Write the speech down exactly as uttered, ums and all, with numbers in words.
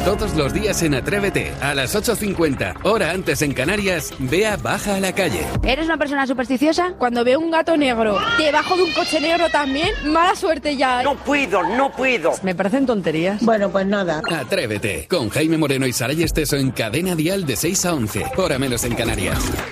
Todos los días en Atrévete, a las ocho cincuenta, hora antes en Canarias, Bea baja a la calle. ¿Eres una persona supersticiosa? Cuando veo un gato negro debajo de un coche negro también, mala suerte ya. No puedo, no puedo. Me parecen tonterías. Bueno, pues nada. Atrévete, con Jaime Moreno y Saray Esteso en Cadena Dial de seis a once, hora menos en Canarias.